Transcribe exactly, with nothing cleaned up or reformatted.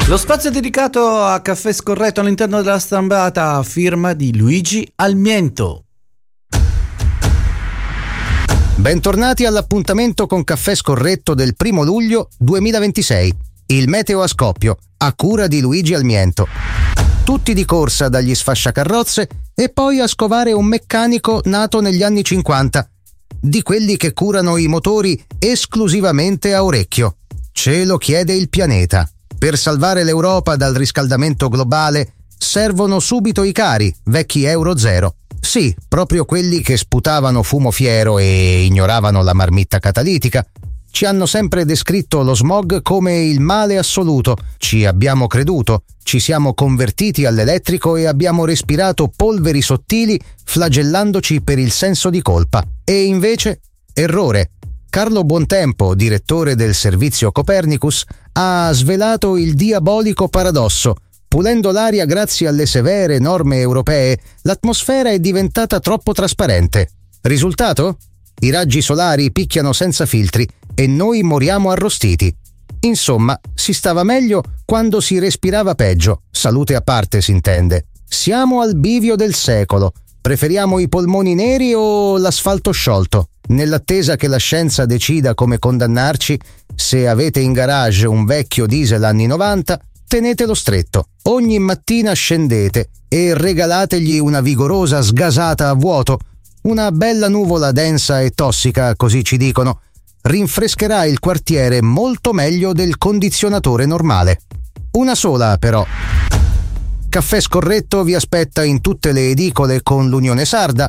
Lo spazio dedicato a Caffè Scorretto all'interno della stambata a firma di Luigi Almiento. Bentornati all'appuntamento con Caffè Scorretto del primo luglio duemilaventisei. Il meteo a scoppio, a cura di Luigi Almiento. Tutti di corsa dagli sfasciacarrozze e poi a scovare un meccanico nato negli anni cinquanta, di quelli che curano i motori esclusivamente a orecchio. Ce lo chiede il pianeta. Per salvare l'Europa dal riscaldamento globale servono subito i cari, vecchi Euro Zero. Sì, proprio quelli che sputavano fumo fiero e ignoravano la marmitta catalitica. Ci hanno sempre descritto lo smog come il male assoluto. Ci abbiamo creduto, ci siamo convertiti all'elettrico e abbiamo respirato polveri sottili flagellandoci per il senso di colpa. E invece, errore. Carlo Buontempo, direttore del servizio Copernicus, ha svelato il diabolico paradosso. Pulendo l'aria grazie alle severe norme europee, l'atmosfera è diventata troppo trasparente. Risultato? I raggi solari picchiano senza filtri e noi moriamo arrostiti. Insomma, si stava meglio quando si respirava peggio, salute a parte si intende. Siamo al bivio del secolo. Preferiamo i polmoni neri o l'asfalto sciolto? Nell'attesa che la scienza decida come condannarci, se avete in garage un vecchio diesel anni novanta, tenetelo stretto. Ogni mattina scendete e regalategli una vigorosa sgasata a vuoto. Una bella nuvola densa e tossica, così ci dicono, rinfrescherà il quartiere molto meglio del condizionatore normale. Una sola, però. Caffè Scorretto vi aspetta in tutte le edicole con l'Unione Sarda,